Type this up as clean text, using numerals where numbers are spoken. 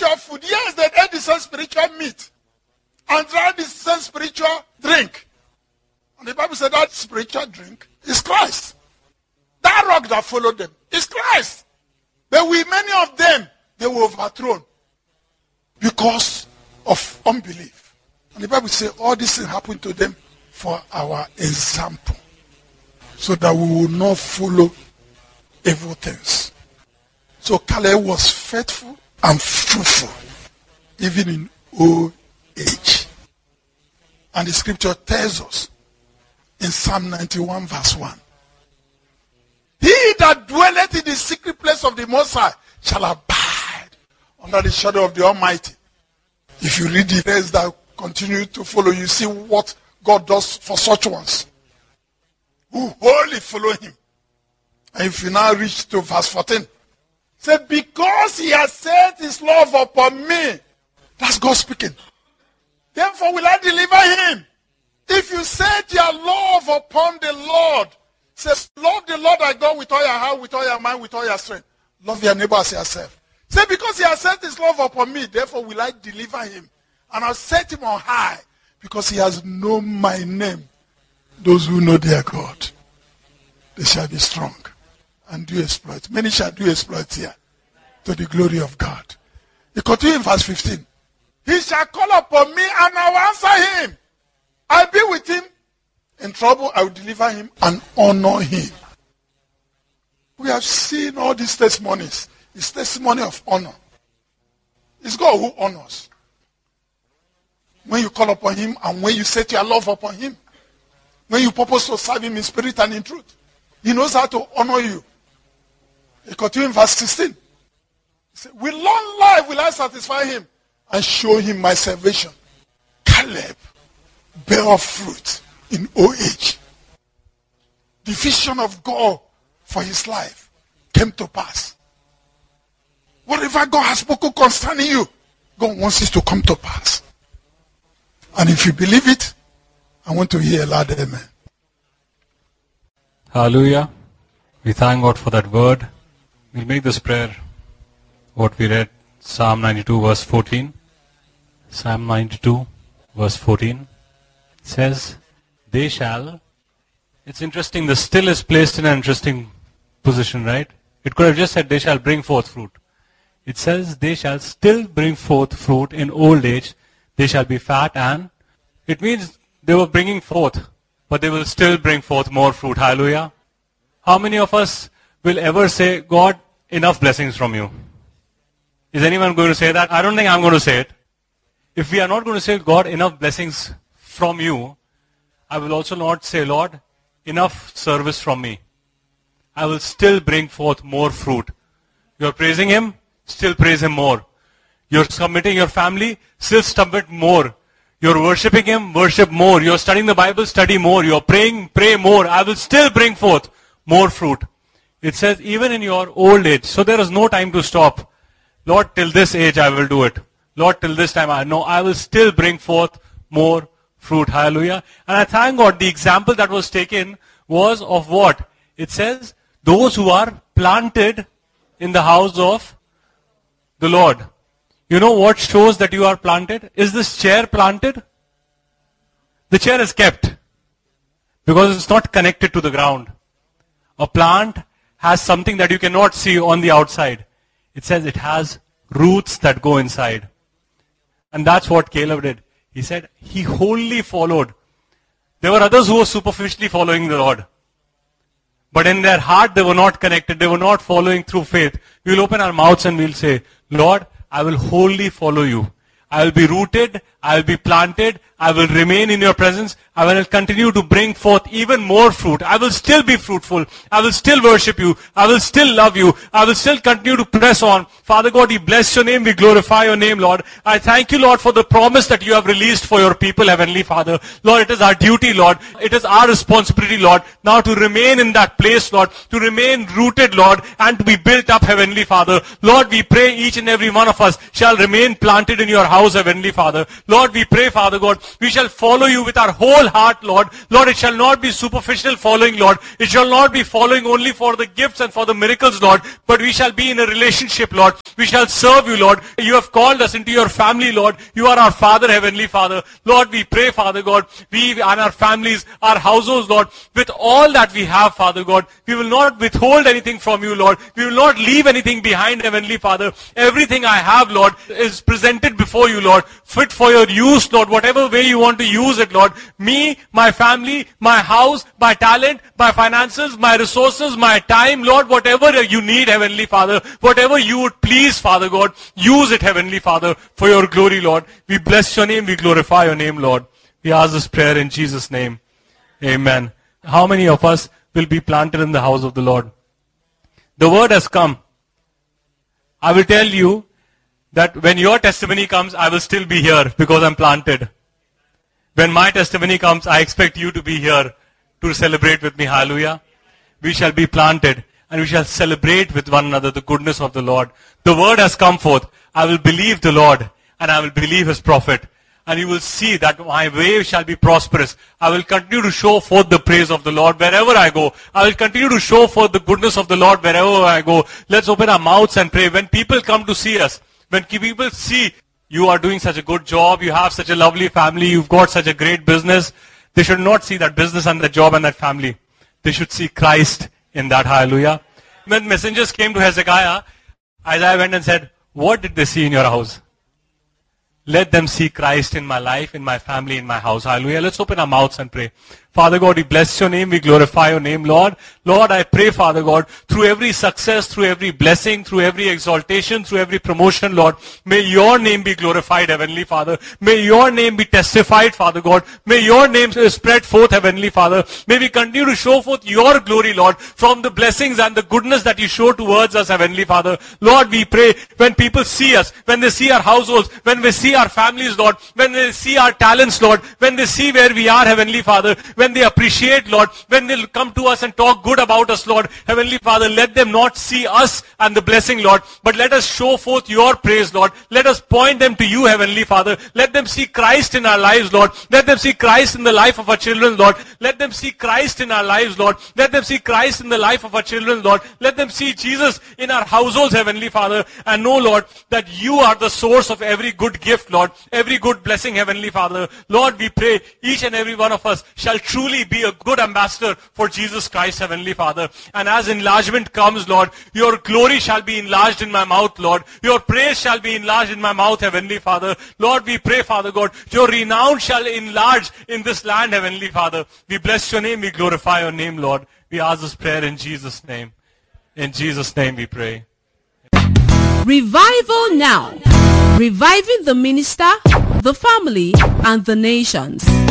spiritual food. Yes, they ate the same spiritual meat and drank the same spiritual drink. And the Bible said that spiritual drink is Christ. That rock that followed them is Christ. But with many of them, they were overthrown because of unbelief. And the Bible says all these things happened to them for our example, so that we will not follow evil things. So Caleb was faithful and fruitful, even in old age. And the scripture tells us in Psalm 91 verse 1, he that dwelleth in the secret place of the Most High shall abide under the shadow of the Almighty. If you read the verse that continue to follow, you see what God does for such ones who wholly follow him. And if you now reach to verse 14, say, because he has set his love upon me. That's God speaking. Therefore will I deliver him. If you set your love upon the Lord, say, love the Lord thy God with all your heart, with all your mind, with all your strength. Love your neighbor as yourself. Say, because he has set his love upon me, therefore will I deliver him. And I'll set him on high, because he has known my name. Those who know their God, they shall be strong and do exploits. Many shall do exploits here, to the glory of God. He continues in verse 15. He shall call upon me and I will answer him. I'll be with him. In trouble, I will deliver him and honor him. We have seen all these testimonies. It's testimony of honor. It's God who honors. When you call upon him and when you set your love upon him, when you purpose to serve him in spirit and in truth, he knows how to honor you. He continues in verse 16. He said, with long life will I satisfy him and show him my salvation. Caleb bare fruit in old age. The vision of God for his life came to pass. Whatever God has spoken concerning you, God wants it to come to pass. And if you believe it, I want to hear a loud amen. Hallelujah. We thank God for that word. We'll make this prayer what we read, Psalm 92 verse 14. Psalm 92 verse 14 says, they shall. It's interesting, the still is placed in an interesting position, right? It could have just said they shall bring forth fruit. It says they shall still bring forth fruit in old age. They shall be fat, and it means they were bringing forth, but they will still bring forth more fruit. Hallelujah. How many of us will ever say, God, enough blessings from you? Is anyone going to say that? I don't think I'm going to say it. If we are not going to say, God, enough blessings from you, I will also not say, Lord, enough service from me. I will still bring forth more fruit. You're praising him, still praise him more. You're submitting your family, still submit more. You're worshipping him, worship more. You're studying the Bible, study more. You're praying, pray more. I will still bring forth more fruit. It says even in your old age. So there is no time to stop. Lord, till this age I will do it. Lord, till this time I will still bring forth more fruit. Hallelujah. And I thank God the example that was taken was of what? It says those who are planted in the house of the Lord. You know what shows that you are planted? Is this chair planted? The chair is kept because it's not connected to the ground. A plant has something that you cannot see on the outside. It says it has roots that go inside. And that's what Caleb did. He said he wholly followed. There were others who were superficially following the Lord. But in their heart they were not connected. They were not following through faith. We will open our mouths and we'll say, Lord, I will wholly follow you. I will be rooted. I will be planted. I will remain in your presence. I will continue to bring forth even more fruit. I will still be fruitful. I will still worship you. I will still love you. I will still continue to press on. Father God, we bless your name. We glorify your name, Lord. I thank you, Lord, for the promise that you have released for your people, Heavenly Father. Lord, it is our duty, Lord. It is our responsibility, Lord, now to remain in that place, Lord, to remain rooted, Lord, and to be built up, Heavenly Father. Lord, we pray each and every one of us shall remain planted in your house, Heavenly Father. Lord, we pray, Father God, we shall follow you with our whole heart, Lord. Lord, it shall not be superficial following, Lord. It shall not be following only for the gifts and for the miracles, Lord, but we shall be in a relationship, Lord. We shall serve you, Lord. You have called us into your family, Lord. You are our Father, Heavenly Father. Lord, we pray, Father God, we and our families, our households, Lord, with all that we have, Father God, we will not withhold anything from you, Lord. We will not leave anything behind, Heavenly Father. Everything I have, Lord, is presented before you, Lord, fit for your use, Lord, whatever way you want to use it, Lord. Me, my family, my house, my talent, my finances, my resources, my time, Lord, whatever you need, Heavenly Father, whatever you would please, Father God, use it, Heavenly Father, for your glory, Lord. We bless your name, we glorify your name, Lord. We ask this prayer in Jesus' name. Amen. How many of us will be planted in the house of the Lord? The word has come. I will tell you that when your testimony comes, I will still be here because I'm planted. When my testimony comes, I expect you to be here to celebrate with me. Hallelujah. We shall be planted and we shall celebrate with one another the goodness of the Lord. The word has come forth. I will believe the Lord and I will believe his prophet. And you will see that my way shall be prosperous. I will continue to show forth the praise of the Lord wherever I go. I will continue to show forth the goodness of the Lord wherever I go. Let's open our mouths and pray. When people come to see us, when people see you are doing such a good job, you have such a lovely family, you've got such a great business, they should not see that business and that job and that family. They should see Christ in that. Hallelujah. When messengers came to Hezekiah, Isaiah went and said, what did they see in your house? Let them see Christ in my life, in my family, in my house. Hallelujah. Let's open our mouths and pray. Father God, we bless your name. We glorify your name, Lord. Lord, I pray, Father God, through every success, through every blessing, through every exaltation, through every promotion, Lord, may your name be glorified, Heavenly Father. May your name be testified, Father God. May your name spread forth, Heavenly Father. May we continue to show forth your glory, Lord, from the blessings and the goodness that you show towards us, Heavenly Father. Lord, we pray when people see us, when they see our households, when they see our families, Lord, when they see our talents, Lord, when they see where we are, Heavenly Father, when they appreciate, Lord, when they come to us and talk good about us, Lord, Heavenly Father, let them not see us and the blessing, Lord, but let us show forth your praise, Lord. Let us point them to you, Heavenly Father. Let them see Christ in our lives, Lord. Let them see Christ in the life of our children, Lord. Let them see Christ in our lives, Lord. Let them see Christ in the life of our children, Lord. Let them see Jesus in our households, Heavenly Father, and know, Lord, that you are the source of every good gift, Lord, every good blessing, Heavenly Father. Lord, we pray each and every one of us shall truly be a good ambassador for Jesus Christ, Heavenly Father. And as enlargement comes, Lord, your glory shall be enlarged in my mouth, Lord. Your praise shall be enlarged in my mouth, Heavenly Father. Lord, we pray, Father God, your renown shall enlarge in this land, Heavenly Father. We bless your name, we glorify your name, Lord. We ask this prayer in Jesus' name. In Jesus' name we pray. Revival now. Reviving the minister, the family, and the nations.